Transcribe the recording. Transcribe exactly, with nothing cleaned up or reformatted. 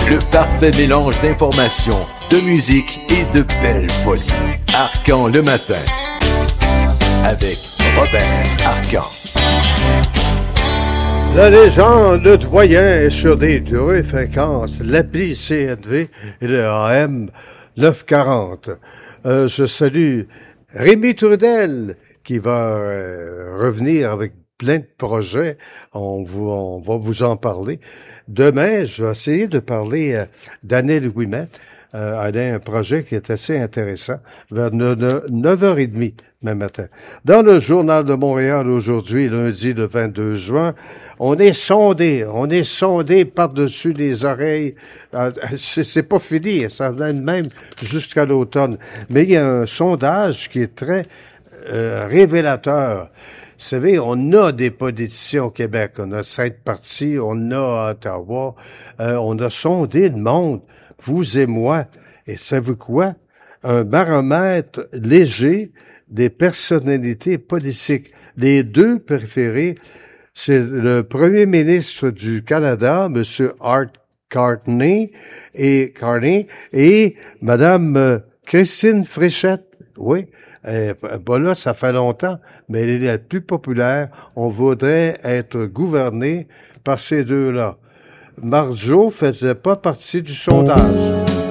Le parfait mélange d'informations, de musique et de belles folies. Arcan le matin, avec Robert Arcan. La légende doyen est sur des durées fréquences, l'appli C N V et le A M neuf cent quarante. Euh, je salue Rémi Trudel qui va euh, revenir avec plein de projets. On, vous, on va vous en parler. Demain, je vais essayer de parler euh, d'Annelle Ouimet. Euh, elle a un projet qui est assez intéressant, vers neuf heures trente même matin. Dans le Journal de Montréal aujourd'hui, lundi le vingt-deux juin, on est sondé, on est sondé par-dessus les oreilles. Euh, c'est, c'est pas fini, ça va même jusqu'à l'automne. Mais il y a un sondage qui est très euh, révélateur. Vous savez, on a des politiciens au Québec, on a cinq partis, on a à Ottawa, euh, on a sondé le monde, vous et moi. Et savez-vous quoi? Un baromètre léger des personnalités politiques. Les deux préférés, c'est le premier ministre du Canada, M. Art Carney, et Carney, et Mme Christine Fréchette. Oui. Euh, bah là, ça fait longtemps, mais elle est la plus populaire. On voudrait être gouverné par ces deux-là. Marjo faisait pas partie du sondage.